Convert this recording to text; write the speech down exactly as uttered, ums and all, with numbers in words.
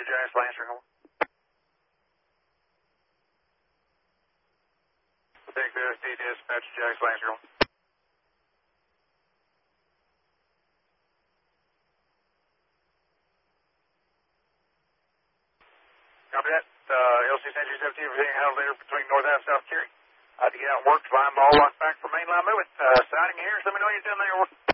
Roger, Giants Lancer. Take the S D dispatch, Giants Lancer. Copy that. Uh, L C Century seventeen, everything held there between North and South Cary. I had to get out and work, flying ball, walk back for mainline movement. Uh, sighting here, so let me know you're done there.